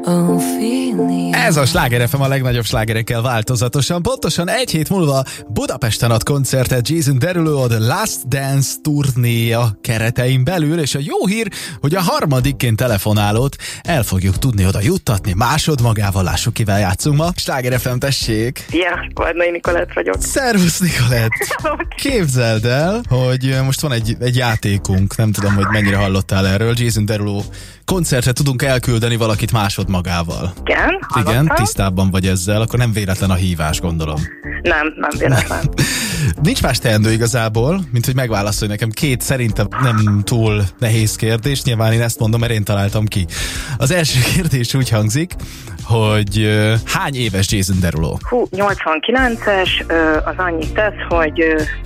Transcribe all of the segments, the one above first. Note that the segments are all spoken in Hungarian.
Ez a Sláger FM a legnagyobb slágerekkel változatosan. Pontosan egy hét múlva Budapesten ad koncertet Jason Derulo a The Last Dance turnéja keretein belül, és a jó hír, hogy a harmadikként telefonálót el fogjuk tudni oda juttatni. Másodmagával, lássuk, kivel játszunk ma. Sláger FM, tessék! Szia, Vardnai Nikolett vagyok. Szervusz, Nikolett! Képzeld el, hogy most van egy játékunk, nem tudom, hogy mennyire hallottál erről. Jason Derulo koncertre tudunk elküldeni valakit másodmagával. Igen, hallottam. Igen, tisztában vagy ezzel, akkor nem véletlen a hívás, gondolom. Nem véletlen. Nincs más teendő igazából, mint hogy megválaszolj nekem két szerintem nem túl nehéz kérdést. Nyilván én ezt mondom, mert én találtam ki. Az első kérdés úgy hangzik, hogy hány éves Jason Derulo? 89-es, az annyit tesz, hogy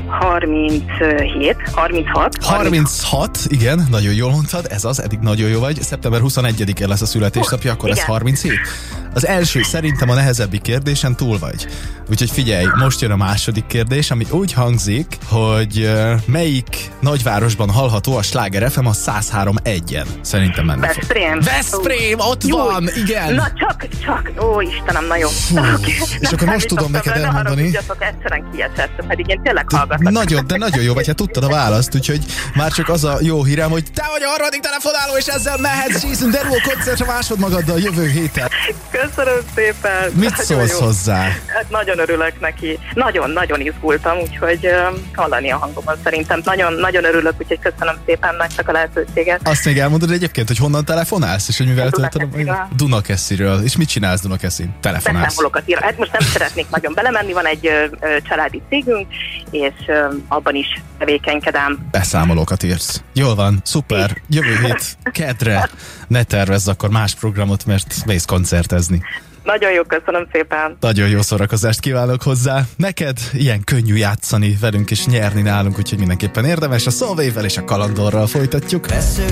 36. 36, igen, nagyon jól mondtad, ez az, eddig nagyon jó vagy. Szeptember 21-én lesz a születésnapja, akkor igen. Ez 37. Az első szerintem a nehezebbik kérdésen túl vagy. Úgyhogy figyelj, most jön a második kérdés, ami úgy hangzik, hogy melyik nagyvárosban hallható a Sláger FM a 103.1-en? Szerintem menne fog. Veszprém, ott jó, van, igen! Na csak, ó Istenem, na jó. És akkor most tudom neked elmondani. Egyszerűen kiesett, pedig én tényleg hallgatok. De nagyon jó, vagy hát tudtad a választ, úgyhogy már csak az a jó hírem, hogy te vagy a harmadik telefonáló, és ezzel mehetsz Jason Derulo koncertre másodmagaddal jövő héten. Köszönöm szépen. Mit szólsz hozzá? Hát nagyon örülök neki. Nagyon izgultam, úgyhogy hallani a hangomat szerintem. Nagyon örülök, úgyhogy köszönöm szépen nektek a lehetőséget. Azt még elmondod egyébként, hogy honnan telefonálsz, és hogy mivel töltöd? Dunakesziről. És mit csinálsz Dunakeszin? Telefonálsz? Beszámolókat ír. Hát most nem szeretnék nagyon belemenni, van egy családi cégünk, és abban is tevékenykedem. Beszámolókat írsz. Jól van, szuper. Jövő hét kedre ne tervezz akkor más programot, mert mész koncertezni. Nagyon jó, köszönöm szépen. Nagyon jó szórakozást kívánok hozzá. Neked ilyen könnyű játszani velünk és nyerni nálunk, úgyhogy mindenképpen érdemes. A Solvayvel és a Kalandorral folytatjuk.